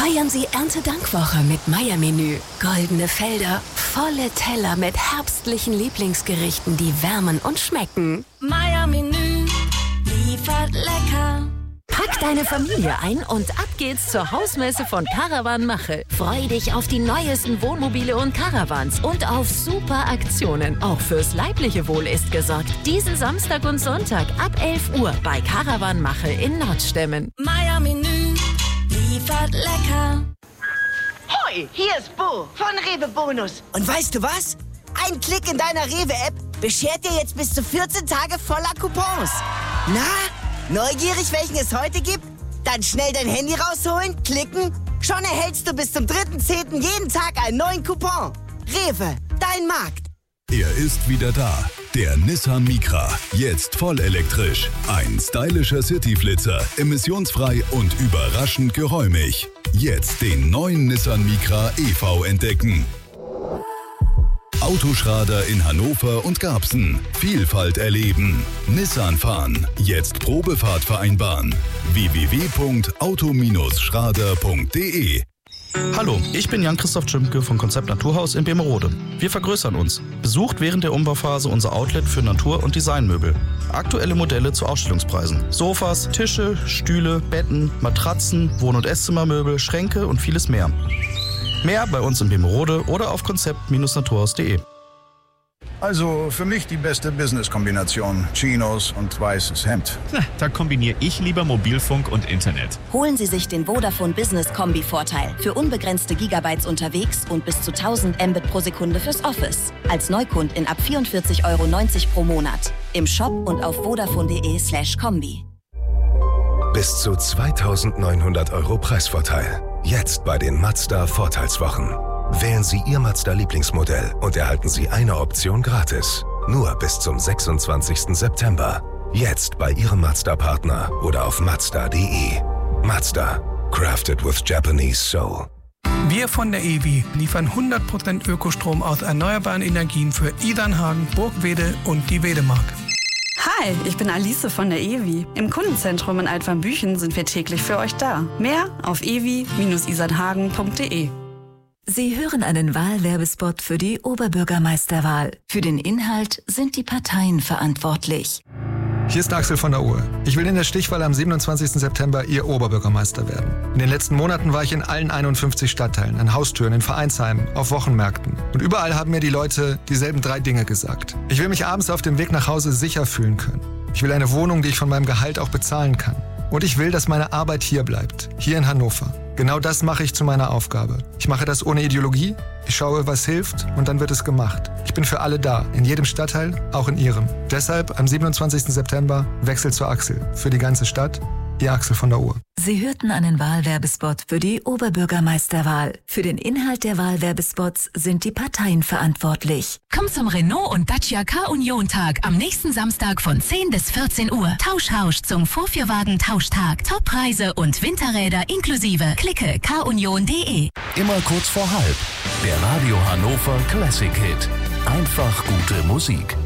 Feiern Sie Erntedankwoche mit Meier-Menü. Goldene Felder, volle Teller mit herbstlichen Lieblingsgerichten, die wärmen und schmecken. Meier-Menü liefert lecker. Pack deine Familie ein und ab geht's zur Hausmesse von Caravan Mache. Freu dich auf die neuesten Wohnmobile und Caravans und auf super Aktionen. Auch fürs leibliche Wohl ist gesorgt. Diesen Samstag und Sonntag ab 11 Uhr bei Caravan Mache in Nordstemmen. Meier-Menü liefert lecker. Hoi, hier ist Bo von Rewe Bonus. Und weißt du was? Ein Klick in deiner Rewe-App beschert dir jetzt bis zu 14 Tage voller Coupons. Na, neugierig, welchen es heute gibt? Dann schnell dein Handy rausholen, klicken. Schon erhältst du bis zum 3.10. jeden Tag einen neuen Coupon. Rewe, dein Markt. Er ist wieder da. Der Nissan Micra. Jetzt voll elektrisch. Ein stylischer Cityflitzer. Emissionsfrei und überraschend geräumig. Jetzt den neuen Nissan Micra EV entdecken. Autoschrader in Hannover und Garbsen. Vielfalt erleben. Nissan fahren. Jetzt Probefahrt vereinbaren. www.auto-schrader.de. Hallo, ich bin Jan-Christoph Tschimke von Konzept Naturhaus in Bemerode. Wir vergrößern uns. Besucht während der Umbauphase unser Outlet für Natur- und Designmöbel. Aktuelle Modelle zu Ausstellungspreisen. Sofas, Tische, Stühle, Betten, Matratzen, Wohn- und Esszimmermöbel, Schränke und vieles mehr. Mehr bei uns in Bemerode oder auf konzept-naturhaus.de. Also für mich die beste Business-Kombination. Chinos und weißes Hemd. Da kombiniere ich lieber Mobilfunk und Internet. Holen Sie sich den Vodafone Business Kombi-Vorteil. Für unbegrenzte Gigabytes unterwegs und bis zu 1000 Mbit pro Sekunde fürs Office. Als Neukundin ab 44,90 € pro Monat. Im Shop und auf vodafone.de/kombi. Bis zu 2.900 € Preisvorteil. Jetzt bei den Mazda Vorteilswochen. Wählen Sie Ihr Mazda-Lieblingsmodell und erhalten Sie eine Option gratis. Nur bis zum 26. September. Jetzt bei Ihrem Mazda-Partner oder auf Mazda.de. Mazda. Crafted with Japanese Soul. Wir von der EWI liefern 100% Ökostrom aus erneuerbaren Energien für Idernhagen, Burgwede und die Wedemark. Hi, ich bin Alice von der EWI. Im Kundenzentrum in Altwarmbüchen sind wir täglich für euch da. Mehr auf ewi-isernhagen.de. Sie hören einen Wahlwerbespot für die Oberbürgermeisterwahl. Für den Inhalt sind die Parteien verantwortlich. Hier ist Axel von der Uhr. Ich will in der Stichwahl am 27. September Ihr Oberbürgermeister werden. In den letzten Monaten war ich in allen 51 Stadtteilen, an Haustüren, in Vereinsheimen, auf Wochenmärkten. Und überall haben mir die Leute dieselben 3 Dinge gesagt. Ich will mich abends auf dem Weg nach Hause sicher fühlen können. Ich will eine Wohnung, die ich von meinem Gehalt auch bezahlen kann. Und ich will, dass meine Arbeit hier bleibt, hier in Hannover. Genau das mache ich zu meiner Aufgabe. Ich mache das ohne Ideologie, ich schaue, was hilft und dann wird es gemacht. Ich bin für alle da, in jedem Stadtteil, auch in Ihrem. Deshalb am 27. September Wechsel zur Axel. Für die ganze Stadt, Ihr Axel von der Uhr. Sie hörten einen Wahlwerbespot für die Oberbürgermeisterwahl. Für den Inhalt der Wahlwerbespots sind die Parteien verantwortlich. Komm zum Renault und Dacia K-Union-Tag am nächsten Samstag von 10 bis 14 Uhr. Tauschhausch zum Vorführwagen-Tauschtag. Toppreise und Winterräder inklusive. Klicke kunion.de. Immer kurz vor halb. Der Radio Hannover Classic Hit. Einfach gute Musik.